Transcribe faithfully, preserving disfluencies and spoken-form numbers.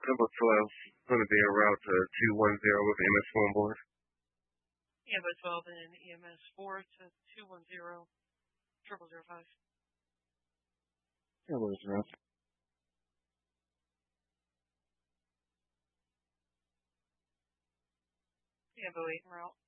Number twelve is going to be en route to two one zero with the M S four on board. Ambo twelve and E M S four to two one zero, triple zero five. Ambo is around. Ambo eight en route.